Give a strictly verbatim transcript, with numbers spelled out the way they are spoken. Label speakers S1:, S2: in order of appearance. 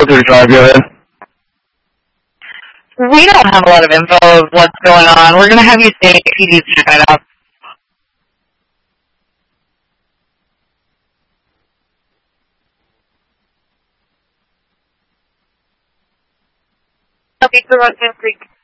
S1: two drive, go ahead.
S2: We don't have a lot of info of what's going on. We're going to have you stay if you need to check it out. Copy for Rockland Creek.